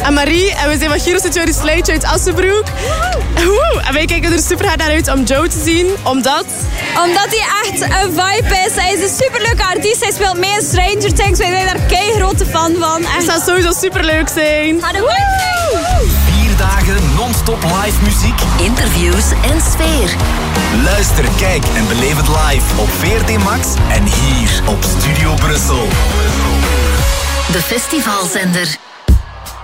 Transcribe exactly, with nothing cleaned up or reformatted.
en Marie. En we zijn van Giro Jory Sluitje uit Assenbroek. Woehoe. En wij kijken er super hard naar uit om Joe te zien. Omdat... Omdat hij echt een vibe is. Hij is een superleuke artiest. Hij speelt mee in Stranger Things. Wij zijn daar kei grote fan van. Het zou sowieso superleuk zijn. Ga de vibe zijn. Vier dagen non-stop live muziek, interviews en sfeer. Luister, kijk en beleef het live op V R T Max en hier op Studio Brussel. De festivalzender.